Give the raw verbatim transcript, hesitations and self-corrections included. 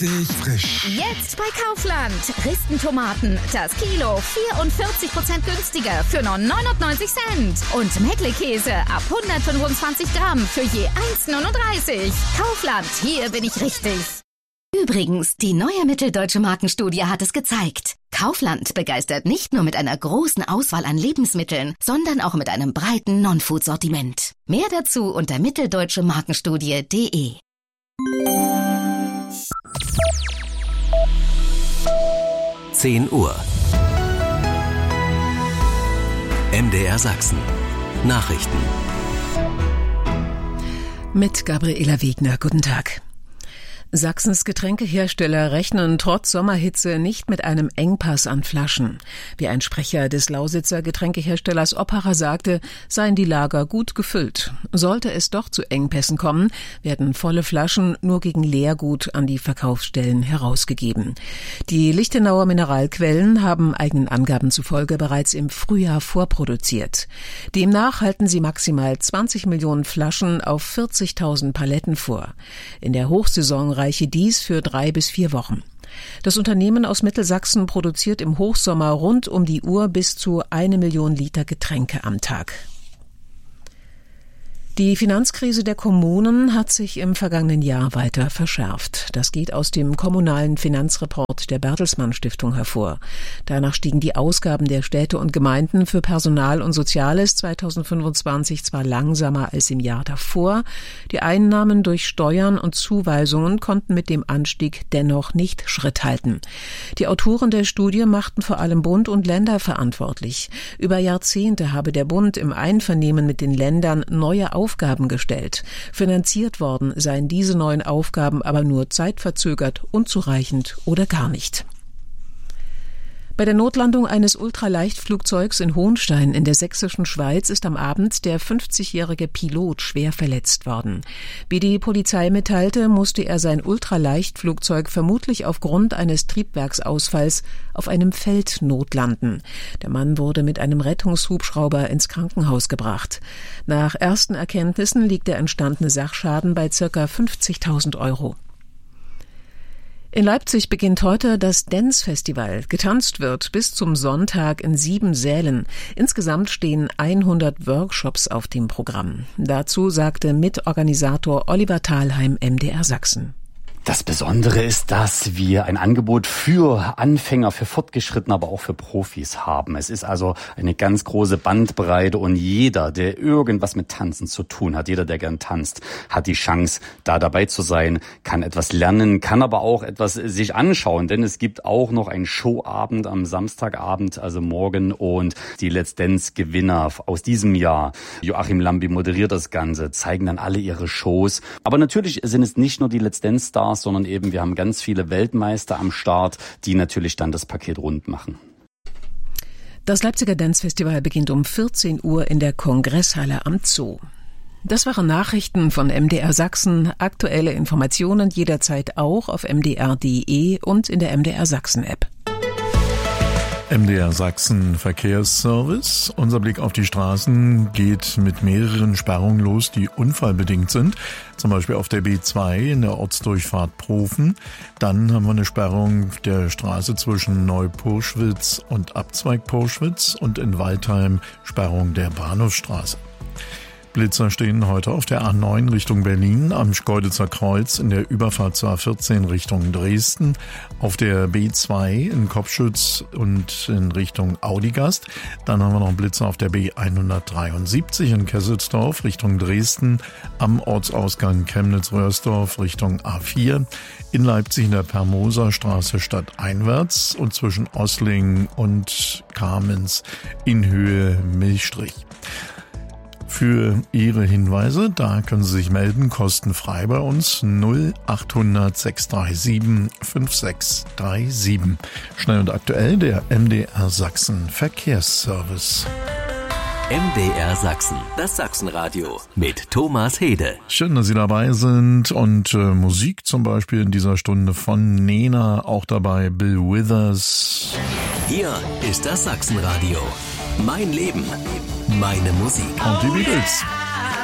frisch. Jetzt bei Kaufland. Ristentomaten. Das Kilo vierundvierzig Prozent günstiger für nur neunundneunzig Cent. Und Meckle-Käse ab hundertfünfundzwanzig Gramm für je eins neununddreißig. Kaufland, hier bin ich richtig. Übrigens, die neue Mitteldeutsche Markenstudie hat es gezeigt. Kaufland begeistert nicht nur mit einer großen Auswahl an Lebensmitteln, sondern auch mit einem breiten Non-Food-Sortiment. Mehr dazu unter mitteldeutsche markenstudie punkt de. zehn Uhr. M D R Sachsen. Nachrichten. Mit Gabriela Wegner. Guten Tag. Sachsens Getränkehersteller rechnen trotz Sommerhitze nicht mit einem Engpass an Flaschen. Wie ein Sprecher des Lausitzer Getränkeherstellers Oppacher sagte, seien die Lager gut gefüllt. Sollte es doch zu Engpässen kommen, werden volle Flaschen nur gegen Leergut an die Verkaufsstellen herausgegeben. Die Lichtenauer Mineralquellen haben eigenen Angaben zufolge bereits im Frühjahr vorproduziert. Demnach halten sie maximal zwanzig Millionen Flaschen auf vierzigtausend Paletten vor. In der Hochsaison reiche dies für drei bis vier Wochen. Das Unternehmen aus Mittelsachsen produziert im Hochsommer rund um die Uhr bis zu eine Million Liter Getränke am Tag. Die Finanzkrise der Kommunen hat sich im vergangenen Jahr weiter verschärft. Das geht aus dem kommunalen Finanzreport der Bertelsmann Stiftung hervor. Danach stiegen die Ausgaben der Städte und Gemeinden für Personal und Soziales zweitausendfünfundzwanzig zwar langsamer als im Jahr davor, die Einnahmen durch Steuern und Zuweisungen konnten mit dem Anstieg dennoch nicht Schritt halten. Die Autoren der Studie machten vor allem Bund und Länder verantwortlich. Über Jahrzehnte habe der Bund im Einvernehmen mit den Ländern neue Aufgaben gestellt. Finanziert worden seien diese neuen Aufgaben aber nur zeitverzögert, unzureichend oder gar nicht. Bei der Notlandung eines Ultraleichtflugzeugs in Hohnstein in der sächsischen Schweiz ist am Abend der fünfzigjährige Pilot schwer verletzt worden. Wie die Polizei mitteilte, musste er sein Ultraleichtflugzeug vermutlich aufgrund eines Triebwerksausfalls auf einem Feld notlanden. Der Mann wurde mit einem Rettungshubschrauber ins Krankenhaus gebracht. Nach ersten Erkenntnissen liegt der entstandene Sachschaden bei ca. fünfzigtausend Euro. In Leipzig beginnt heute das Dance-Festival. Getanzt wird bis zum Sonntag in sieben Sälen. Insgesamt stehen hundert Workshops auf dem Programm. Dazu sagte Mitorganisator Oliver Thalheim M D R Sachsen. Das Besondere ist, dass wir ein Angebot für Anfänger, für Fortgeschrittene, aber auch für Profis haben. Es ist also eine ganz große Bandbreite und jeder, der irgendwas mit Tanzen zu tun hat, jeder, der gern tanzt, hat die Chance, da dabei zu sein, kann etwas lernen, kann aber auch etwas sich anschauen, denn es gibt auch noch einen Showabend am Samstagabend, also morgen, und die Let's Dance-Gewinner aus diesem Jahr, Joachim Lambi moderiert das Ganze, zeigen dann alle ihre Shows. Aber natürlich sind es nicht nur die Let's Dance-Stars, sondern eben wir haben ganz viele Weltmeister am Start, die natürlich dann das Paket rund machen. Das Leipziger Dance-Festival beginnt um vierzehn Uhr in der Kongresshalle am Zoo. Das waren Nachrichten von M D R Sachsen. Aktuelle Informationen jederzeit auch auf m d r punkt d e und in der M D R Sachsen-App. M D R Sachsen Verkehrsservice. Unser Blick auf die Straßen geht mit mehreren Sperrungen los, die unfallbedingt sind. Zum Beispiel auf der B zwei in der Ortsdurchfahrt Profen. Dann haben wir eine Sperrung der Straße zwischen Neu-Purschwitz und Abzweig Purschwitz und in Waldheim Sperrung der Bahnhofsstraße. Blitzer stehen heute auf der A neun Richtung Berlin, am Schkeuditzer Kreuz in der Überfahrt zur A vierzehn Richtung Dresden, auf der B zwei in Kopfschütz und in Richtung Audigast. Dann haben wir noch einen Blitzer auf der B hundertdreiundsiebzig in Kesselsdorf Richtung Dresden, am Ortsausgang Chemnitz-Röhrsdorf Richtung A vier, in Leipzig in der Permoser Straße stadteinwärts und zwischen Ossling und Kamenz in Höhe Milchstrich. Für Ihre Hinweise, da können Sie sich melden, kostenfrei bei uns null achthundert sechshundertsiebenunddreißig fünfsechshundertsiebenunddreißig. Schnell und aktuell der M D R Sachsen Verkehrsservice. M D R Sachsen, das Sachsenradio mit Thomas Hede. Schön, dass Sie dabei sind und äh, Musik zum Beispiel in dieser Stunde von Nena, auch dabei Bill Withers. Hier ist das Sachsenradio. Mein Leben, meine Musik. Und die Beatles.